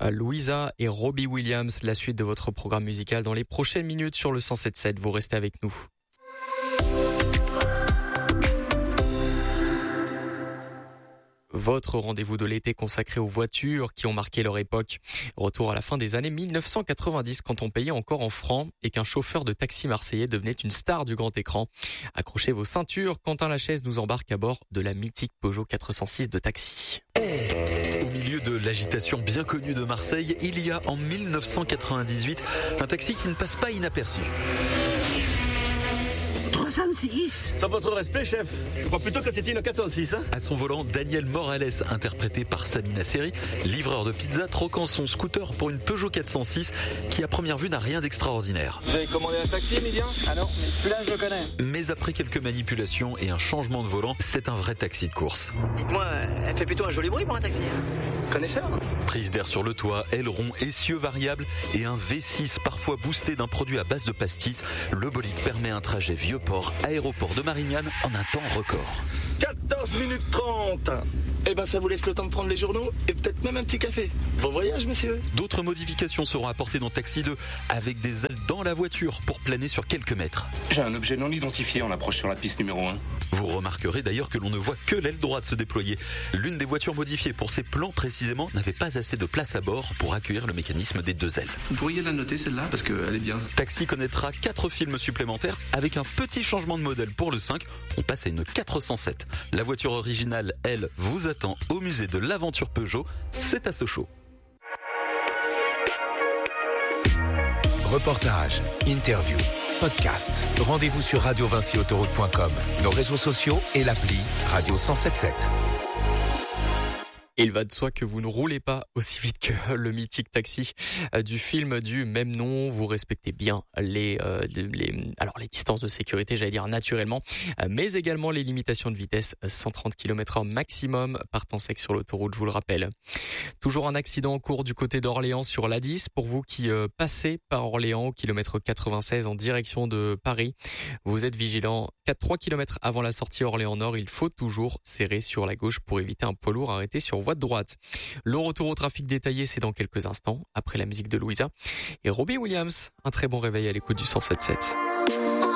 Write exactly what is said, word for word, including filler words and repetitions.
Louisa et Robbie Williams, la suite de votre programme musical dans les prochaines minutes sur le cent sept sept. Vous restez avec nous. Votre rendez-vous de l'été consacré aux voitures qui ont marqué leur époque. Retour à la fin des années mille neuf cent quatre-vingt-dix quand on payait encore en francs et qu'un chauffeur de taxi marseillais devenait une star du grand écran. Accrochez vos ceintures, Quentin Lachaise nous embarque à bord de la mythique Peugeot quatre cent six de taxi. Au milieu de l'agitation bien connue de Marseille, il y a en mille neuf cent quatre-vingt-dix-huit un taxi qui ne passe pas inaperçu. trois cent six. Sans votre respect, chef, je crois plutôt que c'était une quatre cent six. Hein. À son volant, Daniel Morales, interprété par Samina Seri, livreur de pizza, troquant son scooter pour une Peugeot quatre cent six qui à première vue n'a rien d'extraordinaire. Vous avez commandé un taxi, Emilien? Ah non, mais celui-là je le connais. Mais après quelques manipulations et un changement de volant, c'est un vrai taxi de course. Dites-moi, elle fait plutôt un joli bruit pour un taxi. Connaisseur? Prise d'air sur le toit, aileron, essieux variables et un V six parfois boosté d'un produit à base de pastis, le bolide permet un trajet Vieux-Port, aéroport de Marignane en un temps record. quatorze minutes trente. Eh ben ça vous laisse le temps de prendre les journaux et peut-être même un petit café. Bon voyage, monsieur. D'autres modifications seront apportées dans Taxi deux avec des ailes dans la voiture pour planer sur quelques mètres. J'ai un objet non identifié en approche sur la piste numéro un. Vous remarquerez d'ailleurs que l'on ne voit que l'aile droite se déployer. L'une des voitures modifiées pour ces plans précisément n'avait pas assez de place à bord pour accueillir le mécanisme des deux ailes. Vous pourriez la noter celle-là parce qu'elle est bien. Taxi connaîtra quatre films supplémentaires avec un petit changement de modèle pour le cinq. On passe à une quatre cent sept. La voiture originale, elle, vous attend au musée de l'aventure Peugeot. C'est à Sochaux. Reportage, interview, podcast. Rendez-vous sur radio vinci autoroute point com, nos réseaux sociaux et l'appli Radio cent soixante-dix-sept. Il va de soi que vous ne roulez pas aussi vite que le mythique taxi du film du même nom. Vous respectez bien les, euh, les, alors les distances de sécurité, j'allais dire naturellement, mais également les limitations de vitesse, cent trente kilomètres heure maximum par temps sec sur l'autoroute, je vous le rappelle. Toujours un accident en cours du côté d'Orléans sur l'A dix. Pour vous qui euh, passez par Orléans au kilomètre quatre-vingt-seize en direction de Paris, vous êtes vigilants. trois kilomètres avant la sortie Orléans-Nord, il faut toujours serrer sur la gauche pour éviter un poids lourd arrêté sur voie de droite. Le retour au trafic détaillé, c'est dans quelques instants, après la musique de Louisa et Robbie Williams. Un très bon réveil à l'écoute du cent sept sept.